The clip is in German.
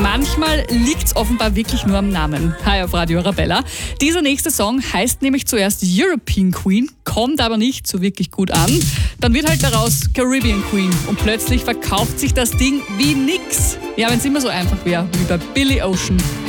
Manchmal liegt es offenbar wirklich nur am Namen. Hi auf Radio Arabella. Dieser nächste Song heißt nämlich zuerst European Queen, kommt aber nicht so wirklich gut an. Dann wird halt daraus Caribbean Queen und plötzlich verkauft sich das Ding wie nix. Ja, wenn es immer so einfach wäre, wie bei Billy Ocean.